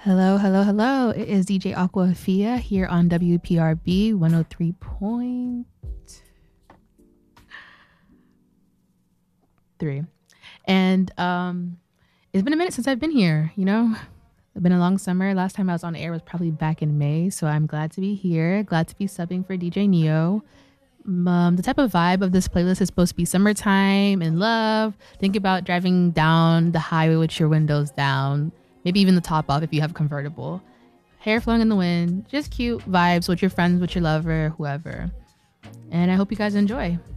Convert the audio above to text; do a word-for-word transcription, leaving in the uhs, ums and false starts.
Hello, hello, hello. It is D J Aquafia here on W P R B one oh three point three. And um, it's been a minute since I've been here, you know? It's been a long summer. Last time I was on air was probably back in May, so I'm glad to be here. Glad to be subbing for D J Neo. Um, the type of vibe of this playlist is supposed to be summertime and love. Think about driving down the highway with your windows down, maybe even the top off if you have a convertible. Hair flowing in the wind, just cute vibes with your friends, with your lover, whoever. And I hope you guys enjoy.